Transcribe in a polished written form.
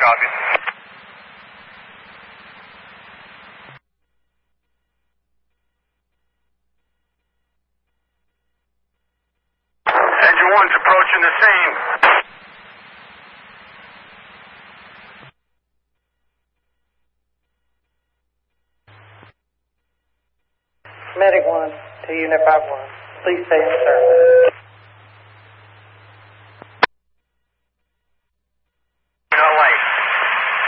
copy. Engine 1's approaching the scene. Medic 1 to Unit 5-1. Please stay in service.